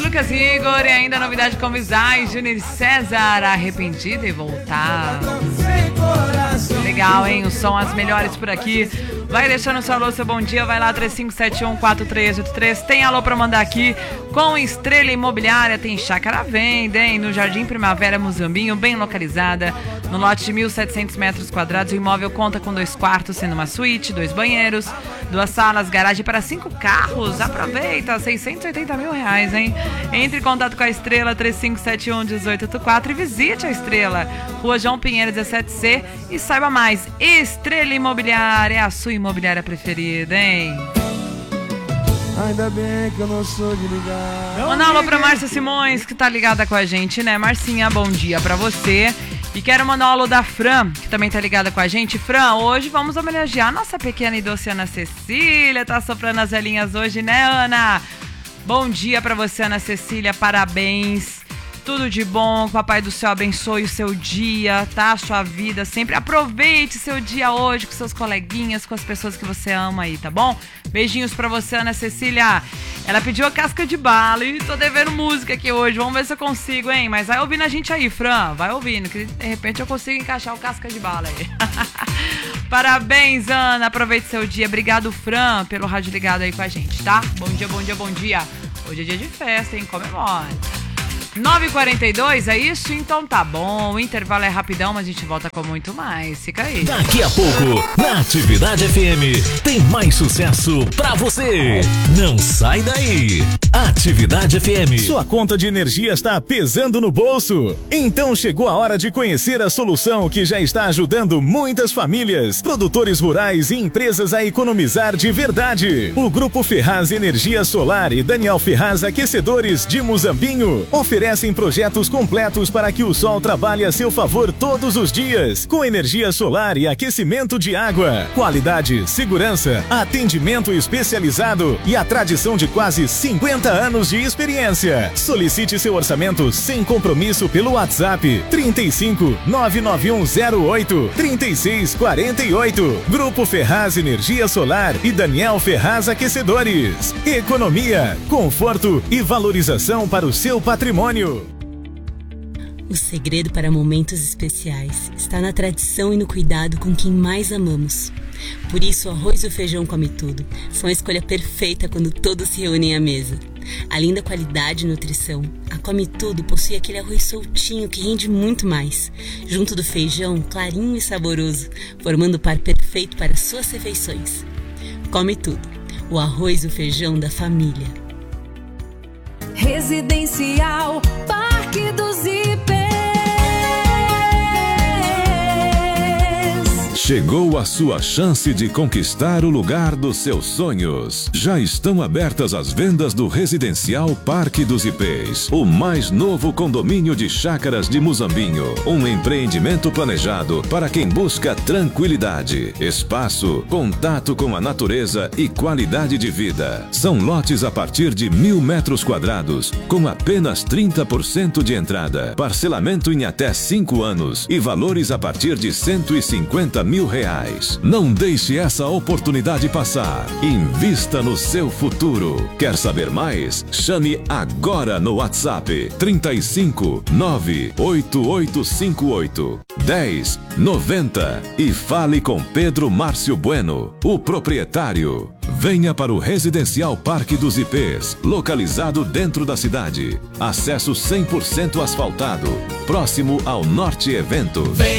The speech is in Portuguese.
Lucas Igor e ainda novidade com Visais, Júnior César, Arrependido e Voltar. Legal, hein? O som, as melhores por aqui. Vai deixando seu alô, seu bom dia, vai lá 3571-4383. Tem alô pra mandar aqui com Estrela Imobiliária, tem chácara à venda, hein? No Jardim Primavera Muzambinho, bem localizada, no lote de 1.700 metros quadrados. O imóvel conta com 2 quartos, sendo uma suíte, 2 banheiros, 2 salas, garagem para 5 carros. Aproveita, R$680 mil, hein? Entre em contato com a Estrela, 3571-1884 e visite a Estrela, Rua João Pinheiro 17C, e saiba mais. Estrela Imobiliária é a sua imobiliária preferida, hein? Ainda bem que eu não sou de ligar. Manda um alô pra Márcia Simões, que tá ligada com a gente, né? Marcinha, bom dia pra você. E quero mandar um alô da Fran, que também tá ligada com a gente. Fran, hoje vamos homenagear nossa pequena e doce Ana Cecília. Tá soprando as velhinhas hoje, né, Ana? Bom dia pra você, Ana Cecília, parabéns. Tudo de bom, que o Papai do Céu abençoe o seu dia, tá? A sua vida sempre. Aproveite seu dia hoje com seus coleguinhas, com as pessoas que você ama aí, tá bom? Beijinhos pra você, Ana Cecília. Ela pediu a casca de bala e tô devendo música aqui hoje. Vamos ver se eu consigo, hein? Mas vai ouvindo a gente aí, Fran. Vai ouvindo, que de repente eu consigo encaixar o casca de bala aí. Parabéns, Ana. Aproveite seu dia. Obrigado, Fran, pelo rádio ligado aí com a gente, tá? Bom dia, bom dia, bom dia. Hoje é dia de festa, hein? Comemora. 9h42, é isso? Então tá bom, o intervalo é rapidão, mas a gente volta com muito mais. Fica aí. Daqui a pouco, na Atividade FM, tem mais sucesso pra você. Não sai daí. Atividade FM. Sua conta de energia está pesando no bolso? Então chegou a hora de conhecer a solução que já está ajudando muitas famílias, produtores rurais e empresas a economizar de verdade. O Grupo Ferraz Energia Solar e Daniel Ferraz Aquecedores de Muzambinho oferecem projetos completos para que o sol trabalhe a seu favor todos os dias, com energia solar e aquecimento de água. Qualidade, segurança, atendimento especializado e a tradição de quase 50 anos de experiência. Solicite seu orçamento sem compromisso pelo WhatsApp 35 99108 3648. Grupo Ferraz Energia Solar e Daniel Ferraz Aquecedores. Economia, conforto e valorização para o seu patrimônio. O segredo para momentos especiais está na tradição e no cuidado com quem mais amamos. Por isso, o arroz e o feijão Come Tudo são a escolha perfeita quando todos se reúnem à mesa. Além da qualidade e nutrição, a Come Tudo possui aquele arroz soltinho que rende muito mais, junto do feijão clarinho e saboroso, formando o par perfeito para suas refeições. Come Tudo, o arroz e o feijão da família. Residencial Parque dos Ipês. Chegou a sua chance de conquistar o lugar dos seus sonhos. Já estão abertas as vendas do Residencial Parque dos Ipês, o mais novo condomínio de chácaras de Muzambinho. Um empreendimento planejado para quem busca tranquilidade, espaço, contato com a natureza e qualidade de vida. São lotes a partir de 1.000 metros quadrados, com apenas 30% de entrada, parcelamento em até 5 anos e valores a partir de R$150 mil. Não deixe essa oportunidade passar. Invista no seu futuro. Quer saber mais? Chame agora no WhatsApp 35 98858 1090 e fale com Pedro Márcio Bueno, o proprietário. Venha para o Residencial Parque dos Ipês, localizado dentro da cidade. Acesso 100% asfaltado, próximo ao Norte Evento.